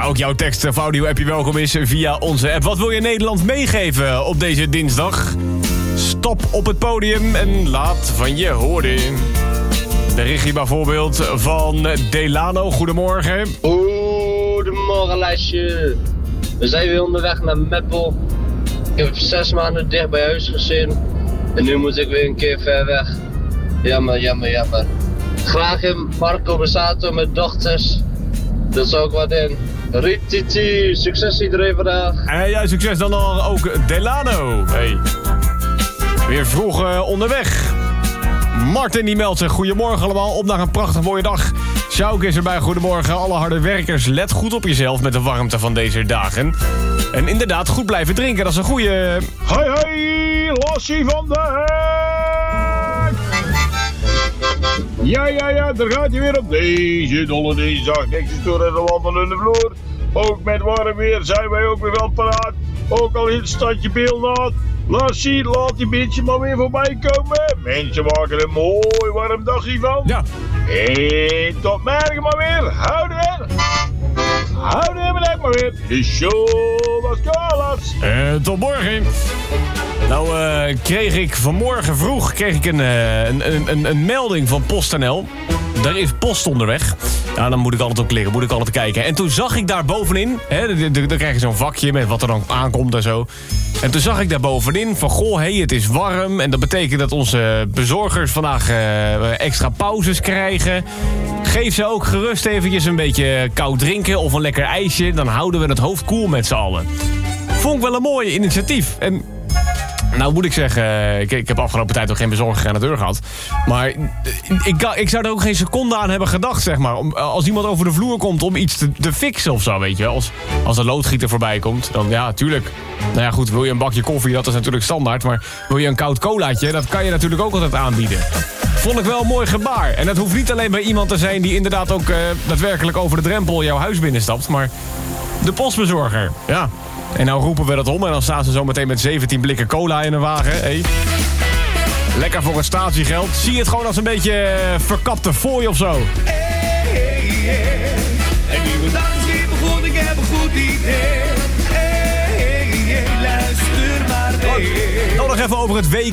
ook jouw tekst of audio-appje welkom is via onze app. Wat wil je Nederland meegeven op deze dinsdag? Stop op het podium en laat van je horen. Berichtje bijvoorbeeld van Delano. Goedemorgen. Goedemorgen, lijstje. We zijn weer onderweg naar Meppel. Ik heb 6 maanden dicht bij huis gezin. En nu moet ik weer een keer ver weg. Jammer. Graag in Marco Borsato met dochters. Dat is ook wat in. Rititi, succes iedereen vandaag. En ja, succes dan ook Delano. Hey. Weer vroeg onderweg. Martin die meldt zich. Goedemorgen allemaal, op naar een prachtig mooie dag. Sjouke is erbij, goedemorgen. Alle harde werkers, let goed op jezelf met de warmte van deze dagen. En inderdaad, goed blijven drinken, dat is een goeie... Hoi, Lassie van de Hek! Ja, daar gaat hij weer op deze dolle dinsdag. Niks is door aan de wandelende vloer. Ook met warm weer zijn wij ook weer wel paraat. Ook al in het stadje Beelnaat. Lassie, laat die beetje maar weer voorbij komen. Mensen maken een mooi warm dagje van. Ja. En tot morgen maar weer. Houden we maar weer. De show was Carlos. Tot morgen. Nou, kreeg ik vanmorgen vroeg een melding van PostNL. Daar is post onderweg. Nou, dan moet ik altijd op klikken, moet ik altijd kijken. En toen zag ik daar bovenin, dan krijg je zo'n vakje met wat er dan aankomt en zo. En toen zag ik daar bovenin van, goh, het is warm. En dat betekent dat onze bezorgers vandaag extra pauzes krijgen. Geef ze ook gerust eventjes een beetje koud drinken of een lekker ijsje. Dan houden we het hoofd koel met z'n allen. Vond ik wel een mooi initiatief. En nou moet ik zeggen, ik heb afgelopen tijd ook geen bezorger aan de deur gehad. Maar ik zou er ook geen seconde aan hebben gedacht, zeg maar. Als iemand over de vloer komt om iets te fixen of zo, weet je. Als een loodgieter voorbij komt, dan ja, tuurlijk. Nou ja, goed, wil je een bakje koffie, dat is natuurlijk standaard. Maar wil je een koud colaatje, dat kan je natuurlijk ook altijd aanbieden. Vond ik wel een mooi gebaar. En dat hoeft niet alleen bij iemand te zijn die inderdaad ook daadwerkelijk over de drempel jouw huis binnenstapt. Maar de postbezorger, ja. En nou roepen we dat om en dan staan ze zo meteen met 17 blikken cola in een wagen. Hey. Lekker voor het statiegeld. Zie je het gewoon als een beetje verkapte fooi of zo. Een nieuwe dag is weer begonnen, ik heb een goed idee. Luister maar mee. Dan nog even over het WK